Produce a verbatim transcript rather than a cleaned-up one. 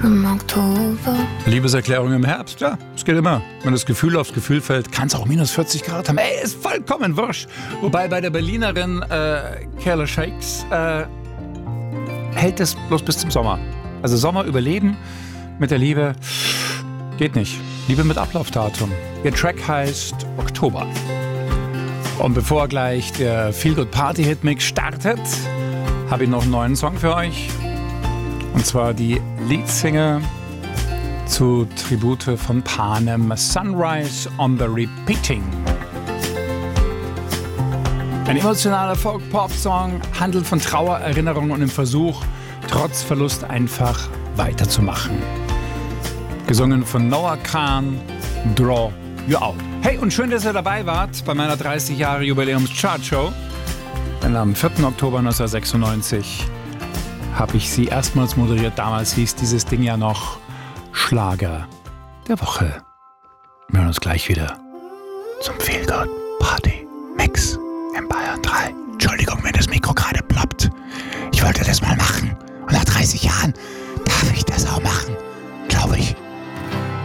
im Oktober. Liebeserklärung im Herbst, ja, es geht immer. Wenn das Gefühl aufs Gefühl fällt, kann es auch minus vierzig Grad haben. Ey, ist vollkommen wurscht. Wobei bei der Berlinerin äh, Kayla Shakes äh, hält es bloß bis zum Sommer. Also Sommer überleben mit der Liebe geht nicht. Liebe mit Ablaufdatum. Ihr Track heißt Oktober. Und bevor gleich der Feel-Good-Party-Hit-Mix startet, habe ich noch einen neuen Song für euch. Und zwar die Leadsinger zu Tribute von Panem, Sunrise on the Repeating. Ein emotionaler Folk-Pop-Song handelt von Trauer, Erinnerung und dem Versuch, trotz Verlust einfach weiterzumachen. Gesungen von Noah Kahn, Draw You Out. Hey, und schön, dass ihr dabei wart bei meiner dreißig Jahre Jubiläums-Chart-Show. Denn am vierten Oktober neunzehnhundertsechsundneunzig habe ich sie erstmals moderiert. Damals hieß dieses Ding ja noch Schlager der Woche. Wir hören uns gleich wieder zum Feel-Good-Party-Mix in Bayern drei. Entschuldigung, wenn das Mikro gerade ploppt. Ich wollte das mal machen. Und nach dreißig Jahren darf ich das auch machen. Glaube ich.